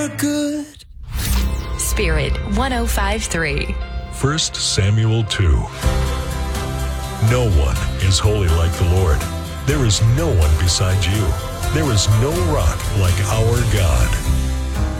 Good. Spirit 105.3. 1 Samuel 2. No one is holy like the Lord. There is no one beside you. There is no rock like our God.